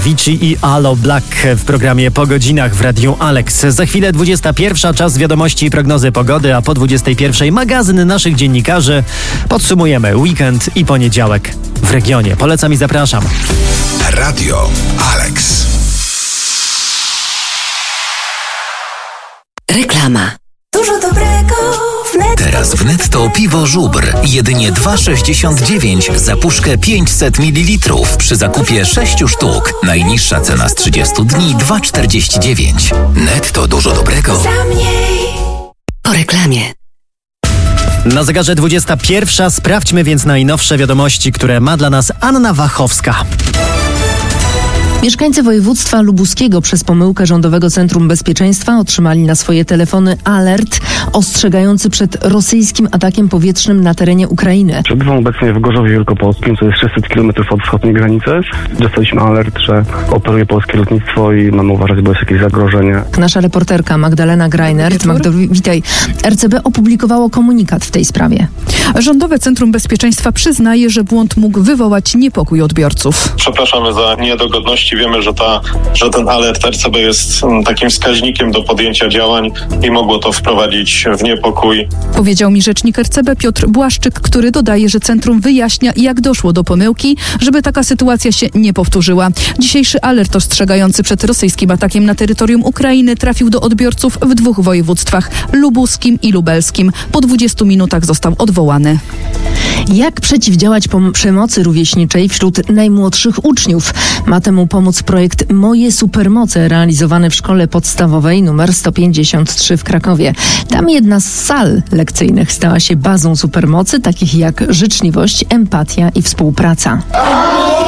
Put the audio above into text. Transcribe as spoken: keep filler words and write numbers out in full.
Avicii i Aloe Black w programie Po godzinach w Radiu Alex. Za chwilę dwudziesta pierwsza, czas wiadomości i prognozy pogody, a po dwudziestej pierwszej magazyn naszych dziennikarzy. Podsumujemy weekend i poniedziałek w regionie. Polecam i zapraszam. Radio Alex. Reklama. Dużo dobrego w Netto. Teraz w Netto piwo Żubr. Jedynie dwa sześćdziesiąt dziewięć za puszkę pięćset mililitrów przy zakupie sześciu sztuk. Najniższa cena z trzydziestu dni dwa czterdzieści dziewięć. Netto dużo dobrego. Za mniej. Po reklamie. Na zegarze dwudziesta pierwsza. Sprawdźmy więc najnowsze wiadomości, które ma dla nas Anna Wachowska. Mieszkańcy województwa lubuskiego przez pomyłkę Rządowego Centrum Bezpieczeństwa otrzymali na swoje telefony alert ostrzegający przed rosyjskim atakiem powietrznym na terenie Ukrainy. Przebywam obecnie w Gorzowie Wielkopolskim, co jest sześćset kilometrów od wschodniej granicy. Dostaliśmy alert, że operuje polskie lotnictwo i mamy uważać, bo jest jakieś zagrożenie. Nasza reporterka Magdalena Greinert, Magdo, witaj. R C B opublikowało komunikat w tej sprawie. Rządowe Centrum Bezpieczeństwa przyznaje, że błąd mógł wywołać niepokój odbiorców. Przepraszamy za niedogodności. Wiemy, że, ta, że ten alert R C B jest takim wskaźnikiem do podjęcia działań i mogło to wprowadzić w niepokój. Powiedział mi rzecznik R C B Piotr Błaszczyk, który dodaje, że centrum wyjaśnia, jak doszło do pomyłki, żeby taka sytuacja się nie powtórzyła. Dzisiejszy alert ostrzegający przed rosyjskim atakiem na terytorium Ukrainy trafił do odbiorców w dwóch województwach, lubuskim i lubelskim. Po dwudziestu minutach został odwołany. Jak przeciwdziałać pom- przemocy rówieśniczej wśród najmłodszych uczniów? Ma temu pomóc projekt Moje Supermoce, realizowany w szkole podstawowej numer sto pięćdziesiąt trzy w Krakowie. Tam jedna z sal lekcyjnych stała się bazą supermocy, takich jak życzliwość, empatia i współpraca.